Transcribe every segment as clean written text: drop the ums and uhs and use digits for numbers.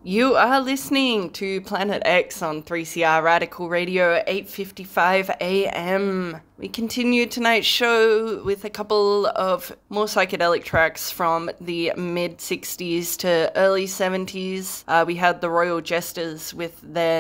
You are listening to Planet X on 3CR Radical Radio, 8:55 a.m. We continue tonight's show with a couple of more psychedelic tracks from the mid-60s to early 70s. We had the Royal Jesters with their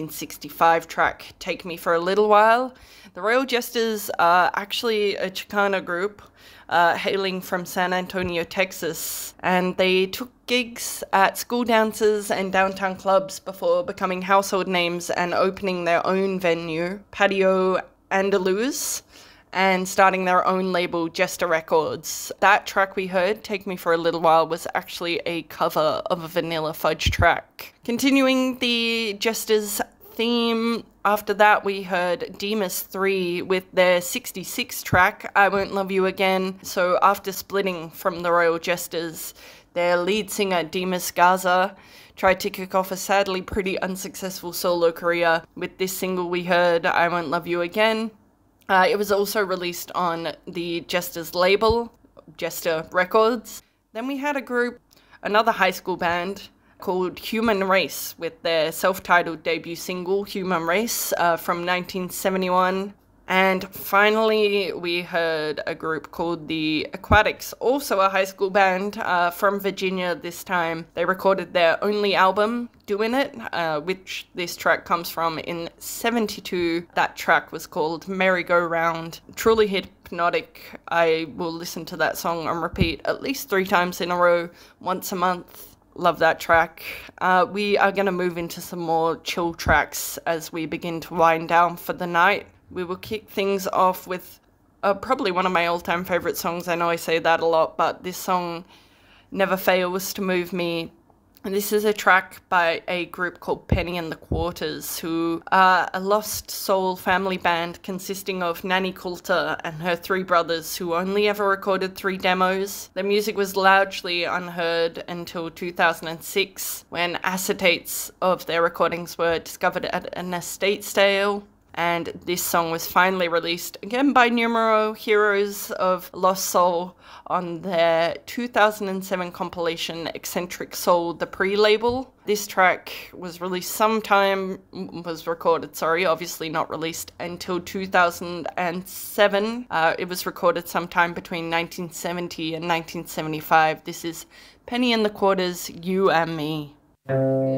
1965 track, Take Me for a Little While. The Royal Jesters are actually a Chicana group hailing from San Antonio, Texas, and they took gigs at school dances and downtown clubs before becoming household names and opening their own venue, Patio Andaluz, and starting their own label, Jester Records. That track we heard, Take Me for a Little While, was actually a cover of a Vanilla Fudge track. Continuing the Jesters theme, after that we heard Demas 3 with their 66 track, I Won't Love You Again. So after splitting from the Royal Jesters, their lead singer Demas Garza tried to kick off a sadly pretty unsuccessful solo career with this single we heard, I Won't Love You Again. It was also released on the Jesters label, Jester Records. Then we had a group, another high school band, called Human Race with their self-titled debut single, Human Race, from 1971. And finally, we heard a group called The Aquatics, also a high school band from Virginia this time. They recorded their only album, Doing It, which this track comes from in 72. That track was called Merry Go Round. Truly hypnotic. I will listen to that song on repeat at least 3 times in a row, once a month. Love that track. We are going to move into some more chill tracks as we begin to wind down for the night. We will kick things off with probably one of my all-time favorite songs. I know I say that a lot, but this song never fails to move me. And this is a track by a group called Penny and the Quarters, who are a lost soul family band consisting of Nanny Coulter and her 3 brothers, who only ever recorded 3 demos. Their music was largely unheard until 2006, when acetates of their recordings were discovered at an estate sale. And this song was finally released again by Numero, Heroes of Lost Soul, on their 2007 compilation Eccentric Soul, the pre-label. This track was recorded, obviously not released until 2007. It was recorded sometime between 1970 and 1975. This is Penny and the Quarters, You and Me.